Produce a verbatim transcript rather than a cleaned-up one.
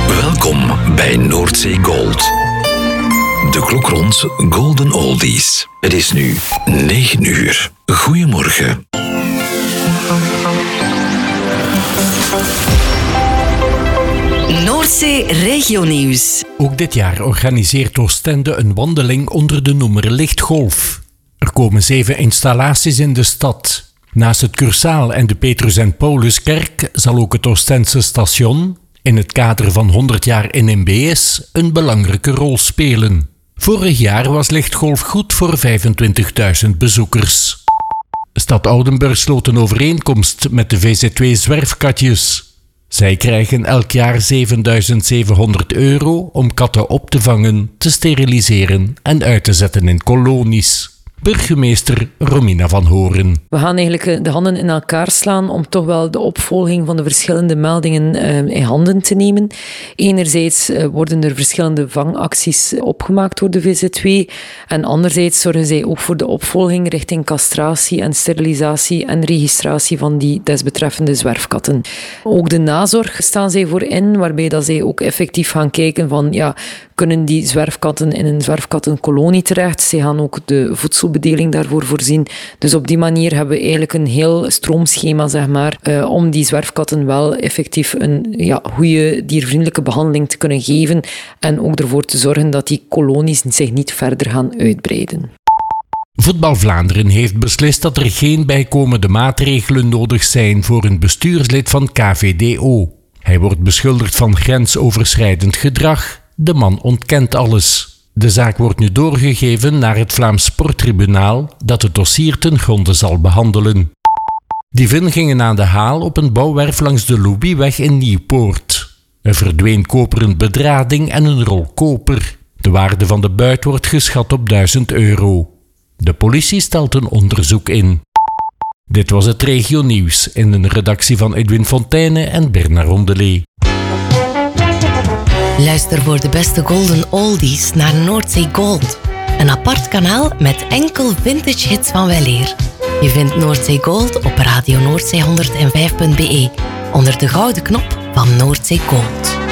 Welkom bij Noordzee Gold. De klok rond Golden Oldies. Het is nu negen uur. Goedemorgen. Noordzee Regionieuws. Ook dit jaar organiseert Oostende een wandeling onder de noemer Lichtgolf. Er komen zeven installaties in de stad. Naast het Cursaal en de Petrus en Pauluskerk zal ook het Oostense station, in het kader van honderd jaar N M B S, een belangrijke rol spelen. Vorig jaar was Lichtgolf goed voor vijfentwintigduizend bezoekers. Stad Oudenburg sloot een overeenkomst met de V Z twee Zwerfkatjes. Zij krijgen elk jaar zevenduizend zevenhonderd euro om katten op te vangen, te steriliseren en uit te zetten in kolonies. Burgemeester Romina van Horen. We gaan eigenlijk de handen in elkaar slaan om toch wel de opvolging van de verschillende meldingen uh, in handen te nemen. Enerzijds uh, worden er verschillende vangacties opgemaakt door de V Z twee en anderzijds zorgen zij ook voor de opvolging richting castratie en sterilisatie en registratie van die desbetreffende zwerfkatten. Ook de nazorg staan zij voor in, waarbij dat zij ook effectief gaan kijken van ja, kunnen die zwerfkatten in een zwerfkattenkolonie terecht. Zij gaan ook de voedselbedeling daarvoor voorzien. Dus op die manier hebben we eigenlijk een heel stroomschema, zeg maar, uh, om die zwerfkatten wel effectief een ja, goede diervriendelijke behandeling te kunnen geven en ook ervoor te zorgen dat die kolonies zich niet verder gaan uitbreiden. Voetbal Vlaanderen heeft beslist dat er geen bijkomende maatregelen nodig zijn voor een bestuurslid van K V D O. Hij wordt beschuldigd van grensoverschrijdend gedrag. De man ontkent alles. De zaak wordt nu doorgegeven naar het Vlaams Sporttribunaal dat het dossier ten gronde zal behandelen. Dieven gingen aan de haal op een bouwwerf langs de Louisweg in Nieuwpoort. Er verdween koperen bedrading en een rol koper. De waarde van de buit wordt geschat op duizend euro. De politie stelt een onderzoek in. Dit was het Regionieuws in een redactie van Edwin Fontaine en Bernard Rondelet. Luister voor de beste Golden Oldies naar Noordzee Gold. Een apart kanaal met enkel vintage hits van weleer. Je vindt Noordzee Gold op Radio Noordzee honderdvijf punt be onder de gouden knop van Noordzee Gold.